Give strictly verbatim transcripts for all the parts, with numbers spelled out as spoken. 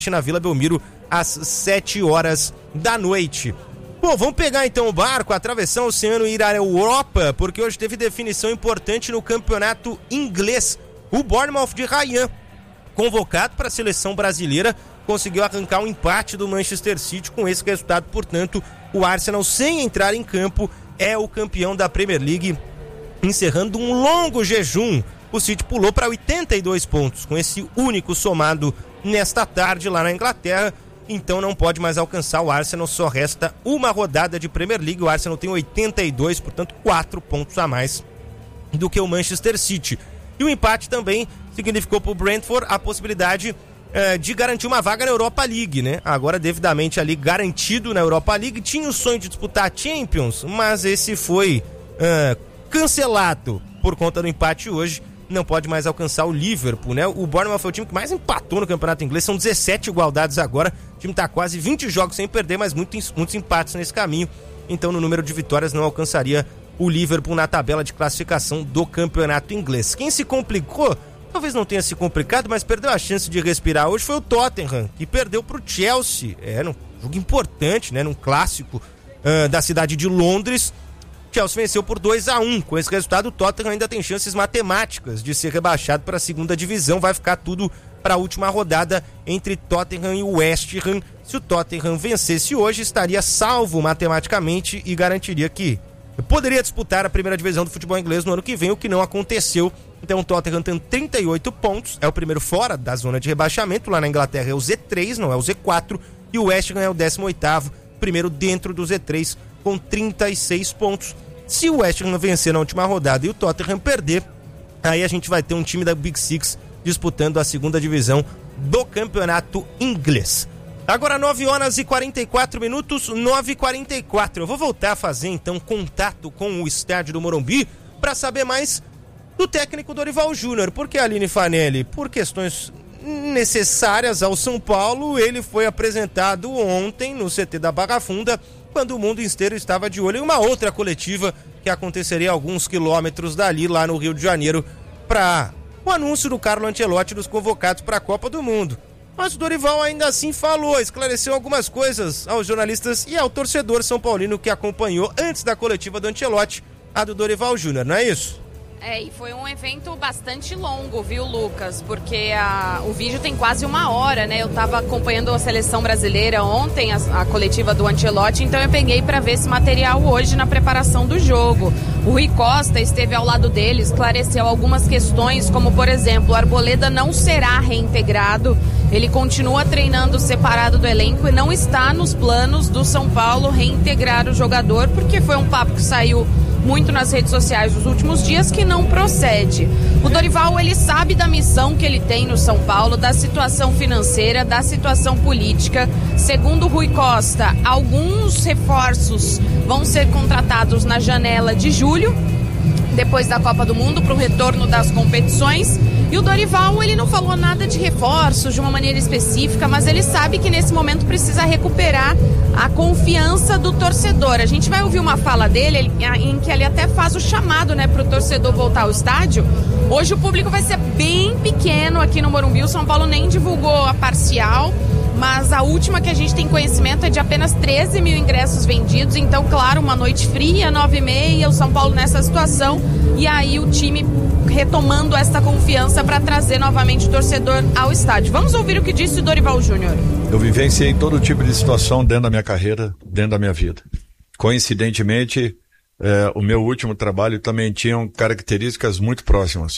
na Vila Belmiro às sete horas da noite. Bom, vamos pegar então o barco, atravessar o oceano e ir à Europa, porque hoje teve definição importante no campeonato inglês. O Bournemouth de Ryan, convocado para a seleção brasileira, conseguiu arrancar um empate do Manchester City. Com esse resultado, portanto, o Arsenal, sem entrar em campo, é o campeão da Premier League, encerrando um longo jejum. O City pulou para oitenta e dois pontos, com esse único somado nesta tarde lá na Inglaterra. Então não pode mais alcançar o Arsenal, só resta uma rodada de Premier League. O Arsenal tem oitenta e dois, portanto quatro pontos a mais do que o Manchester City. E o empate também significou para o Brentford a possibilidade eh, de garantir uma vaga na Europa League, né? Agora devidamente ali garantido na Europa League. Tinha o sonho de disputar a Champions, mas esse foi eh, cancelado por conta do empate hoje. Não pode mais alcançar o Liverpool, né? O Bournemouth foi o time que mais empatou no campeonato inglês, são dezessete igualdades agora. O time tá quase vinte jogos sem perder, mas muitos, muitos empates nesse caminho. Então, no número de vitórias, não alcançaria o Liverpool na tabela de classificação do campeonato inglês. Quem se complicou, talvez não tenha se complicado, mas perdeu a chance de respirar hoje, foi o Tottenham, que perdeu pro Chelsea. É, num jogo importante, né? Num clássico uh, da cidade de Londres. Chelsea venceu por dois a um. Com esse resultado, o Tottenham ainda tem chances matemáticas de ser rebaixado para a segunda divisão. Vai ficar tudo para a última rodada entre Tottenham e West Ham. Se o Tottenham vencesse hoje, estaria salvo matematicamente e garantiria que poderia disputar a primeira divisão do futebol inglês no ano que vem, o que não aconteceu. Então o Tottenham tem trinta e oito pontos, é o primeiro fora da zona de rebaixamento. Lá na Inglaterra é o Z três, não é o Z quatro. E o West Ham é o décimo oitavo, primeiro dentro do Z três, com trinta e seis pontos. Se o West Ham vencer na última rodada e o Tottenham perder, aí a gente vai ter um time da Big Six disputando a segunda divisão do campeonato inglês. Agora nove horas e quarenta e quatro minutos, nove e quarenta e quatro. Eu vou voltar a fazer então contato com o estádio do Morumbi para saber mais do técnico Dorival Júnior. Porque, Aline Fanelli, por questões necessárias ao São Paulo, ele foi apresentado ontem no C T da Barra Funda, quando o mundo inteiro estava de olho em uma outra coletiva que aconteceria a alguns quilômetros dali, lá no Rio de Janeiro, para o anúncio do Carlo Ancelotti dos convocados para a Copa do Mundo. Mas o Dorival ainda assim falou, esclareceu algumas coisas aos jornalistas e ao torcedor são paulino que acompanhou antes da coletiva do Ancelotti, a do Dorival Júnior, não é isso? É, e foi um evento bastante longo, viu, Lucas? Porque a, o vídeo tem quase uma hora, né? Eu tava acompanhando a seleção brasileira ontem, a, a coletiva do Ancelotti, então eu peguei para ver esse material hoje na preparação do jogo. O Rui Costa esteve ao lado dele, esclareceu algumas questões, como, por exemplo, o Arboleda não será reintegrado, ele continua treinando separado do elenco e não está nos planos do São Paulo reintegrar o jogador, porque foi um papo que saiu muito nas redes sociais nos últimos dias, que não procede. O Dorival, ele sabe da missão que ele tem no São Paulo, da situação financeira, da situação política. Segundo o Rui Costa, alguns reforços vão ser contratados na janela de julho, depois da Copa do Mundo, para o retorno das competições. E o Dorival, ele não falou nada de reforços de uma maneira específica, mas ele sabe que nesse momento precisa recuperar a confiança do torcedor. A gente vai ouvir uma fala dele em que ele até faz o chamado, né, para o torcedor voltar ao estádio. Hoje o público vai ser bem pequeno aqui no Morumbi, o São Paulo nem divulgou a parcial, mas a última que a gente tem conhecimento é de apenas treze mil ingressos vendidos. Então, claro, uma noite fria, nove e meia, o São Paulo nessa situação, e aí o time retomando essa confiança para trazer novamente o torcedor ao estádio. Vamos ouvir o que disse o Dorival Júnior. Eu vivenciei todo tipo de situação dentro da minha carreira, dentro da minha vida. Coincidentemente, eh, o meu último trabalho também tinha características muito próximas,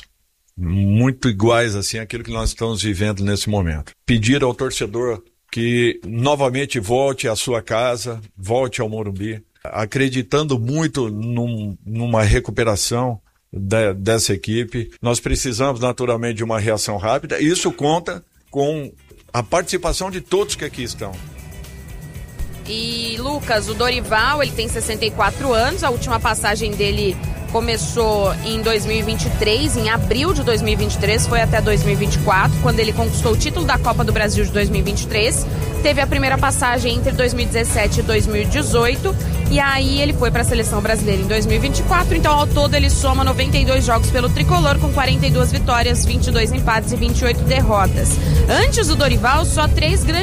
muito iguais assim àquilo que nós estamos vivendo nesse momento. Pedir ao torcedor que novamente volte à sua casa, volte ao Morumbi, acreditando muito num, numa recuperação de, dessa equipe. Nós precisamos naturalmente de uma reação rápida, e isso conta com a participação de todos que aqui estão. E Lucas, o Dorival, ele tem sessenta e quatro anos, a última passagem dele começou em dois mil e vinte e três, em abril de dois mil e vinte e três, foi até dois mil e vinte e quatro, quando ele conquistou o título da Copa do Brasil de dois mil e vinte e três. Teve a primeira passagem entre dois mil e dezessete e dois mil e dezoito, e aí ele foi para a seleção brasileira em dois mil e vinte e quatro. Então, ao todo, ele soma noventa e dois jogos pelo tricolor, com quarenta e duas vitórias, vinte e dois empates e vinte e oito derrotas. Antes do Dorival, só três grandes